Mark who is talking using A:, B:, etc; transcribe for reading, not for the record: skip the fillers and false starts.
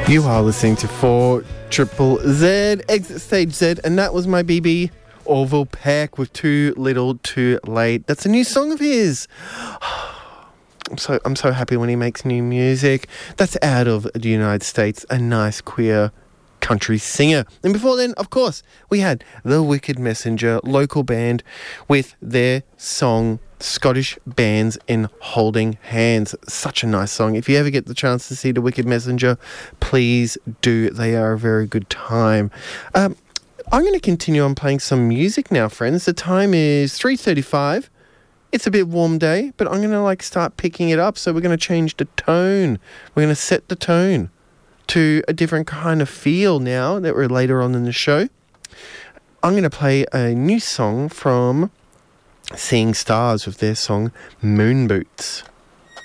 A: You are listening to 4 Triple Z, Exit Stage Z, and that was my BB Orville Peck with Too Little Too Late. That's a new song of his. I'm so happy when he makes new music. That's out of the United States, a nice queer country singer. And before then, of course, we had The Wicked Messenger, local band, with their song Scottish Bands in Holding Hands. Such a nice song. If you ever get the chance to see The Wicked Messenger, please do. They are a very good time. I'm going to continue on playing some music now, friends. The time is 3:35. It's a bit warm day, but I'm going to start picking it up. So we're going to change the tone. We're going to set the tone to a different kind of feel now that we're later on in the show. I'm going to play a new song from Seeing Stars with their song Moon Boots.